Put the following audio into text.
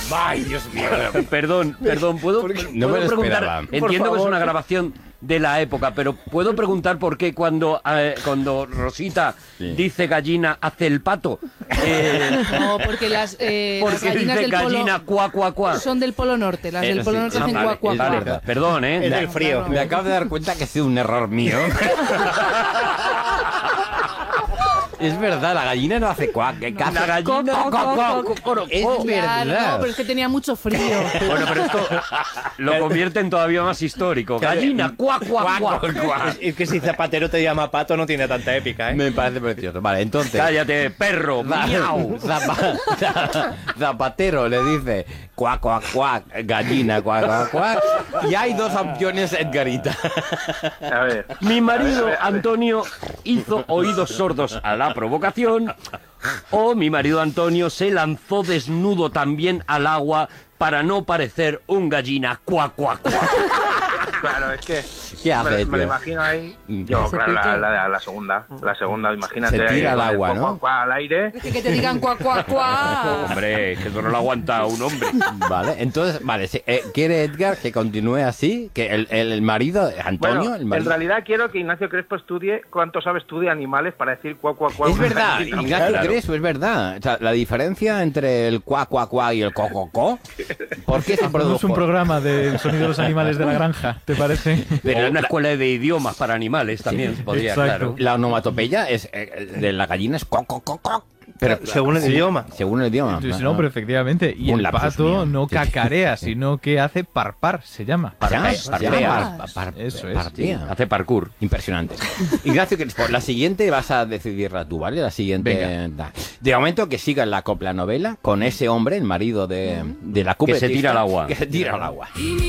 Ay, Dios mío. Perdón, ¿puedo No me lo preguntar? esperaba. Entiendo que es una grabación de la época, pero ¿puedo preguntar por qué cuando Rosita dice gallina hace el pato? No, porque las Porque gallinas dice del gallina polo cuá, cuá, cuá. son del Polo Norte. Las del Polo Norte hacen Vale, cuá, cuá, vale, cuá. perdón, Es del frío. Me acabo de dar cuenta que ha sido un error mío. Es verdad, la gallina no hace cuac. La gallina Es Claro, verdad. no, pero es que tenía mucho frío. Bueno, pero esto lo convierte en todavía más histórico. Gallina, cuá, cuá, cuá. Es que si Zapatero te llama pato no tiene tanta épica, ¿eh? Me parece precioso. Vale, entonces... Cállate, perro, miau. Zapatero le dice cuac, cuac, cuac, gallina, cuac, cuac, cuac. Y hay dos opciones, Edgarita. A ver. Mi marido Antonio hizo oídos sordos a la provocación, o mi marido Antonio se lanzó desnudo también al agua para no parecer un gallina cuá, cuá, cuá. Claro, es que ¿Qué hace, me lo tío? imagino ahí. Yo, claro, la segunda. La segunda, imagínate. Se tira ahí, al con el agua, cuac, ¿no? cuac, cuac al aire. Que te digan cuá, cuá, cuá. Hombre, que eso no lo aguanta un hombre. Vale, entonces, vale, ¿quiere Edgar que continúe así? Que el marido, Antonio, Bueno, el marido... en realidad quiero que Ignacio Crespo estudie cuánto sabes tú de animales para decir cuac, cuac, cuac. Es verdad, Claro. Ignacio Crespo, es verdad. O sea, la diferencia entre el cuac, cuac, cuac y el co, ¿por qué se Hacemos produjo? un programa del sonido de los animales de la granja, ¿te parece? Pero una escuela de idiomas para animales también podría, exacto. claro. La onomatopeya es de la gallina es co. Pero Según el idioma. según el idioma. Sí, no, pero efectivamente. Y Un el lapsus pato mío. no Sí. cacarea, sino que hace parpar, se llama. Eso es. Hace parkour. Impresionante. Ignacio Crespo, la siguiente vas a decidirla tú, ¿vale? La siguiente. Venga. De momento que siga la copla novela con ese hombre, el marido de la cupletista, se tira al agua. Que se tira al agua.